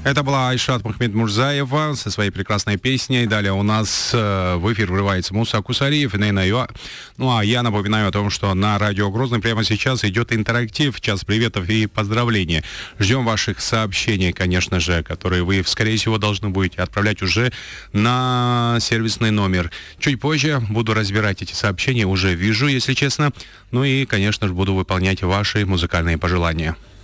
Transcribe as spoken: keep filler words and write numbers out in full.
Это была Айшат Мухаммедмурзаева со своей прекрасной песней. Далее у нас э, в эфир врывается Муса Кусариев и Нейна Юа. Ну а я напоминаю о том, что на радио Грозный прямо сейчас идет интерактив, час приветов и поздравлений. Ждем ваших сообщений, конечно же, которые вы, скорее всего, должны будете отправлять уже на сервисный номер. Чуть позже буду разбирать эти сообщения, уже вижу, если честно. Ну и, конечно же, буду выполнять ваши музыкальные пожелания.